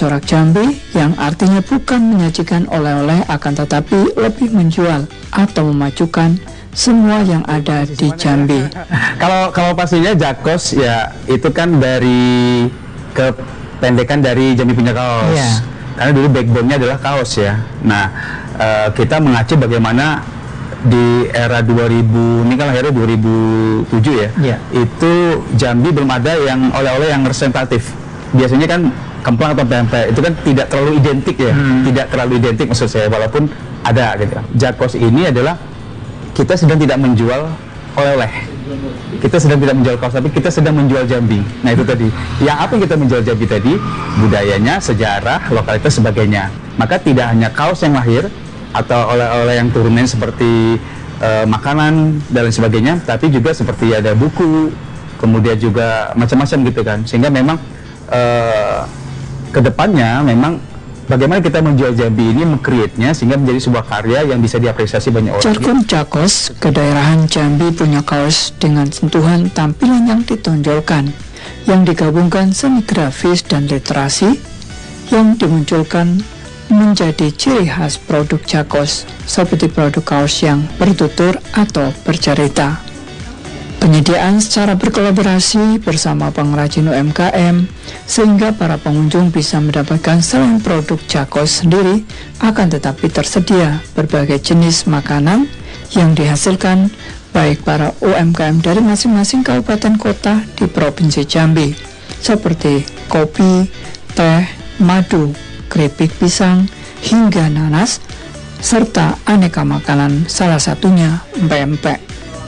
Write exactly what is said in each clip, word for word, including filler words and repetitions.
Corak Jambi yang artinya bukan menyajikan oleh-oleh akan tetapi lebih menjual atau memajukan semua yang ada di Jambi. Kalau kalau pastinya Jakos ya itu kan dari kependekan dari Jambi Punya Kaos. Yeah. Karena dulu backbone-nya adalah kaos ya. Nah, uh, kita mengacu bagaimana di era dua ribu, ini kan lahirnya dua ribu tujuh ya. Yeah. Itu Jambi belum ada yang oleh-oleh yang representatif. Biasanya kan kemplang atau pempek itu kan tidak terlalu identik ya. Hmm. Tidak terlalu identik maksud saya, walaupun ada gitu. Jakos ini adalah kita sedang tidak menjual oleh-oleh. Kita sedang tidak menjual kaos, tapi kita sedang menjual Jambi. Nah itu tadi. Yang apa yang kita menjual Jambi tadi? Budayanya, sejarah, lokalitas, sebagainya. Maka tidak hanya kaos yang lahir atau oleh-oleh yang turunan seperti uh, makanan dan lain sebagainya, tapi juga seperti ada buku, kemudian juga macam-macam gitu kan. Sehingga memang uh, kedepannya memang bagaimana kita menjual Jambi ini, meng-create-nya sehingga menjadi sebuah karya yang bisa diapresiasi banyak orang. Jargon Jakos, kedaerahan Jambi Punya Kaos dengan sentuhan tampilan yang ditonjolkan, yang digabungkan seni grafis dan literasi, yang dimunculkan menjadi ciri khas produk Jakos, seperti produk kaos yang bertutur atau bercerita. Penyediaan secara berkolaborasi bersama pengrajin U M K M sehingga para pengunjung bisa mendapatkan selain produk Jakos sendiri, akan tetapi tersedia berbagai jenis makanan yang dihasilkan baik para U M K M dari masing-masing kabupaten kota di Provinsi Jambi, seperti kopi, teh, madu, keripik pisang, hingga nanas, serta aneka makanan, salah satunya pempek.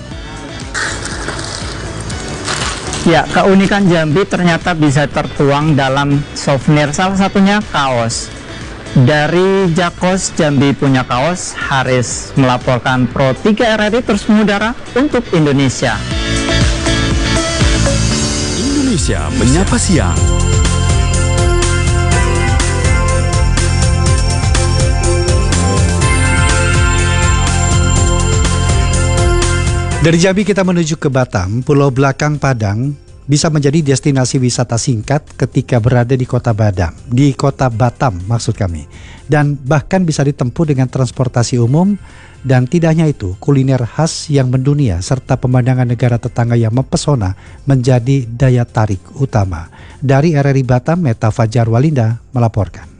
Ya, keunikan Jambi ternyata bisa tertuang dalam souvenir, salah satunya kaos. Dari Jakos Jambi Punya Kaos, Haris melaporkan Pro tiga R R I terus mengudara untuk Indonesia. Indonesia Menyapa Siang. Dari Jambi kita menuju ke Batam. Pulau Belakang Padang bisa menjadi destinasi wisata singkat ketika berada di kota Batam, di kota Batam maksud kami. Dan bahkan bisa ditempuh dengan transportasi umum, dan tidak hanya itu, kuliner khas yang mendunia serta pemandangan negara tetangga yang mempesona menjadi daya tarik utama. Dari R R I Batam, Meta Fajar Walinda melaporkan.